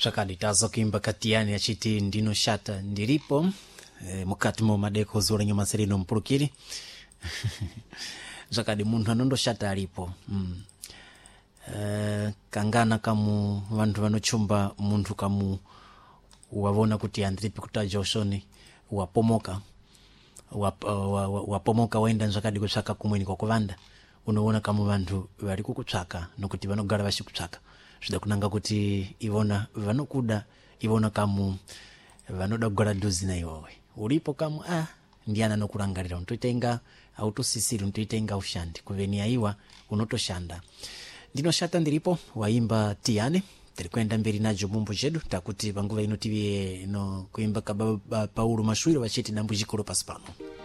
Zvakaditazo kuimba katiyani achiti ndinoshata ndiripo mukati mumadeko zura nyomaserino mpurukiri zvakadi munhu anondoshata aripo. Kangana kamu vantu vanochumba muntu kamu wavona kuti andiripi kutaja ushoni wapomoka wapomoka waenda zvakadi kutsvaka kumweni kwakuvanda, unoona kamu vantu vari kukutsvaka nokuti vanogara vachikutsvaka zvida kunanga kuti ivona vanokuda, ivona kamu vanoda kugara dhuzi naiwewe uripo kamu ndiana nokurangarira unotoita inga autosisiri, unotoita inga ushandi kuveni aiwa unotoshanda. Ndinoshata ndiripo waimba Tiyane. Tiri kuenda mberi najo mumbo chedu takuti panguva ino tiviye no kuimba kababa Paulo Mashwiro vachiti dambudziko pasi pano.